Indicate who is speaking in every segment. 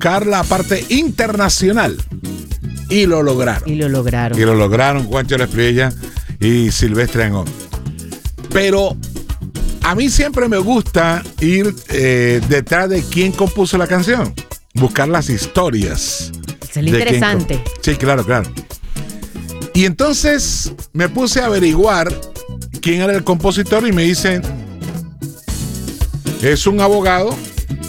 Speaker 1: buscar la parte internacional. Y lo lograron Juancho Espriella y Silvestre Dangond. Pero a mí siempre me gusta ir detrás de quién compuso la canción. Buscar las historias.
Speaker 2: Eso es lo interesante.
Speaker 1: Sí, claro. Y entonces me puse a averiguar quién era el compositor y me dicen, es un abogado.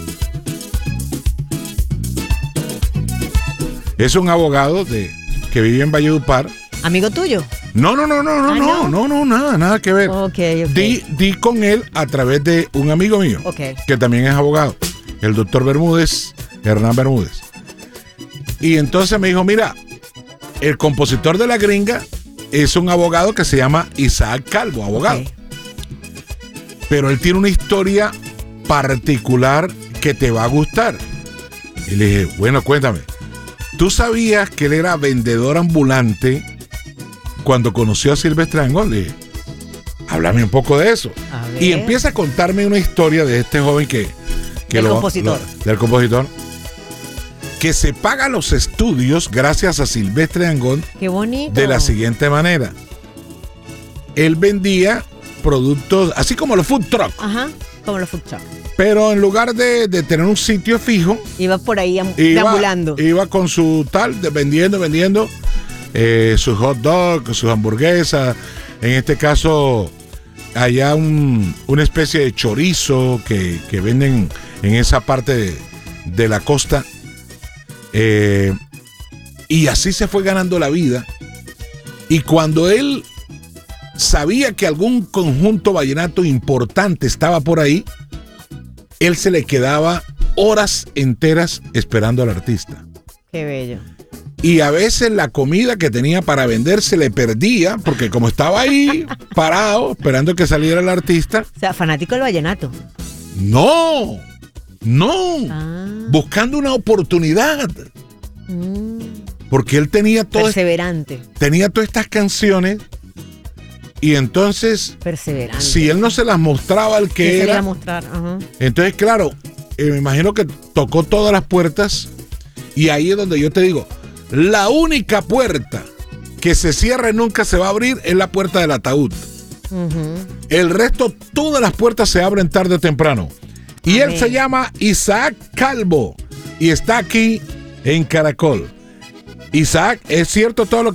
Speaker 1: Es un abogado que vive en Valledupar.
Speaker 2: ¿Amigo tuyo?
Speaker 1: No, nada que ver.
Speaker 2: Okay.
Speaker 1: Di con él a través de un amigo mío, que también es abogado, el doctor Bermúdez, Hernán Bermúdez. Y entonces me dijo, mira, el compositor de La Gringa es un abogado que se llama Isaac Calvo, abogado. Pero él tiene una historia particular que te va a gustar. Y le dije, bueno, cuéntame. ¿Tú sabías que él era vendedor ambulante cuando conoció a Silvestre Dangond? Le dije, háblame un poco de eso. Y empieza a contarme una historia de este joven del compositor, que se paga los estudios gracias a Silvestre Dangond.
Speaker 2: Qué bonito.
Speaker 1: De la siguiente manera. Él vendía productos, así como los food truck.
Speaker 2: Ajá, como los food truck.
Speaker 1: Pero en lugar de tener un sitio fijo,
Speaker 2: iba por ahí deambulando.
Speaker 1: Iba con su vendiendo sus hot dogs, sus hamburguesas. En este caso, allá una especie de chorizo que venden en esa parte de la costa. Y así se fue ganando la vida. Y cuando él sabía que algún conjunto vallenato importante estaba por ahí, él se le quedaba horas enteras esperando al artista.
Speaker 2: Qué bello.
Speaker 1: Y a veces la comida que tenía para vender se le perdía, porque como estaba ahí parado, esperando que saliera el artista.
Speaker 2: O sea, fanático del vallenato.
Speaker 1: No. Buscando una oportunidad. Porque él tenía todo.
Speaker 2: Perseverante.
Speaker 1: Tenía todas estas canciones. Y entonces,
Speaker 2: perseverante.
Speaker 1: Si él no se las mostraba al que era,
Speaker 2: mostrar? Ajá.
Speaker 1: Entonces, claro, me imagino que tocó todas las puertas. Y ahí es donde yo te digo, la única puerta que se cierra y nunca se va a abrir es la puerta del ataúd. El resto, todas las puertas se abren tarde o temprano. Y él se llama Isaac Calvo y está aquí en Caracol. Isaac, ¿es cierto todo lo que